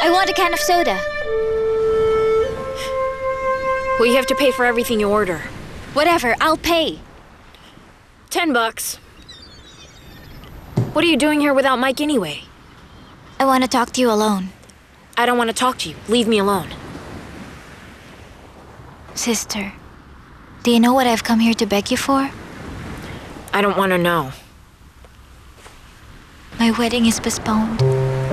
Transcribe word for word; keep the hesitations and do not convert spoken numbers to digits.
I want a can of soda. Well, you have to pay for everything you order. Whatever, I'll pay. Ten bucks. What are you doing here without Mike anyway? I want to talk to you alone. I don't want to talk to you. Leave me alone. Sister, do you know what I've come here to beg you for? I don't want to know. My wedding is postponed.